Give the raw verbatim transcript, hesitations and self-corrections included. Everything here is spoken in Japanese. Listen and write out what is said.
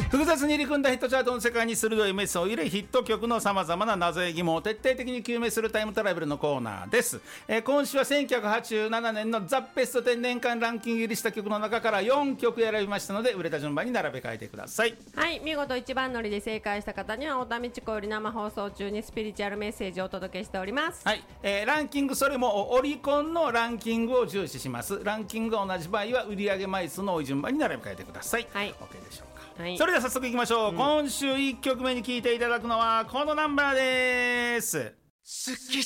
複雑に入り組んだヒットチャートの世界に鋭いメスを入れ、ヒット曲のさまざまな謎や疑問を徹底的に究明するタイムトラベルのコーナーです。えー、今週はせんきゅうひゃくはちじゅうななねんのザ・ベストじゅう年間ランキング入りした曲の中からよんきょく選びましたので、売れた順番に並べ替えてください。 はい、見事一番乗りで正解した方には太田美智子より生放送中にスピリチュアルメッセージをお届けしております。 はい、えー、ランキング、それもオリコンのランキングを重視します。ランキングが同じ場合は売上枚数の多い順番に並べ替えてください。 はい、 OK でしょうか。 はい、 それでは早速いきましょう、うん、今週いっきょくめに聴いていただくのはこのナンバーです。好き